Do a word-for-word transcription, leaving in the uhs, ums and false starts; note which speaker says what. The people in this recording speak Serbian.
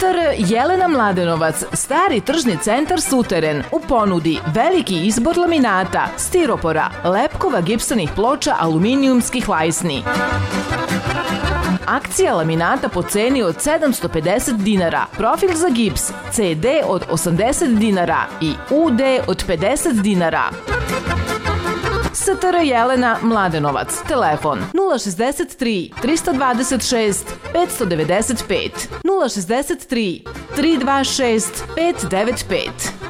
Speaker 1: R Jelena Mladenovac, stari tržni centar Suteren, u ponudi veliki izbor laminata, stiropora, lepkova, gipsanih ploča, aluminijumskih lajsni. Akcija laminata po ceni od sedamsto pedeset dinara, profil za gips C D od osamdeset dinara i U D od pedeset dinara. S T R Jelena Mladenovac, telefon nula šezdeset tri, trista dvadeset šest, petsto devedeset pet, nula šezdeset tri, tri dva šest, pet devet pet.